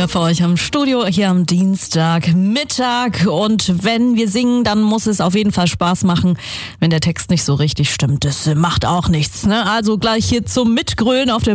Julia für euch am Studio hier am Dienstagmittag. Und wenn wir singen, dann muss es auf jeden Fall Spaß machen. Wenn der Text nicht so richtig stimmt, das macht auch nichts, ne? Also gleich hier zum Mitgrölen auf der